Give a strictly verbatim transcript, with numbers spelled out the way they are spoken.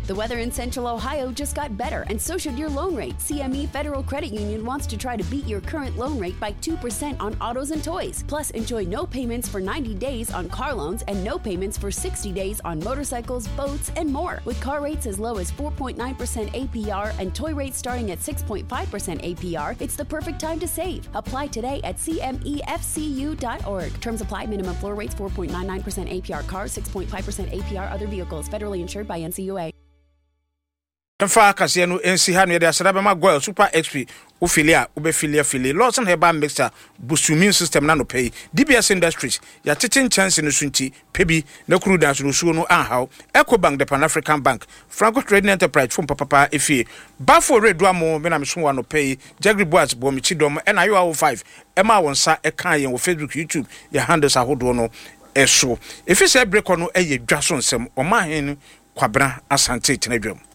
The weather in Central Ohio just got better, and so should your loan rate. C M E Federal Credit Union wants to try to beat your current loan rate by two percent on autos and toys. Plus, enjoy no payments for ninety days on car loans and no payments for sixty days on motorcycles, boats, and more. With car rates as low as four point nine percent A P R and toy rates starting at six point five percent A P R, it's the perfect time to save. Apply today at C M E F C U dot org. Terms apply. Minimum floor rates four point nine nine percent A P R cars, six point five percent A P R other vehicles. Federally insured by N C U A. Mfa kase no ensi ha no ye de asada be magwell super X P ufilia ubefilia fili Lawson Herbal Mixture boost immune system na no pay D B S Industries ya tetin chance no sunti pebi na kuru dance no suo no anhaw Ecobank the Pan African Bank Franco Trading Enterprise from papa efie Bafo Redua mo me na meso wa no pay Jagri Boys bo mi chidom e na yo awo five e ma wonsa e kan yen wo Facebook YouTube ya handles ahodo no eso efi se break no e ye dwaso nsem o ma hen Kwabra Asante Tenedwam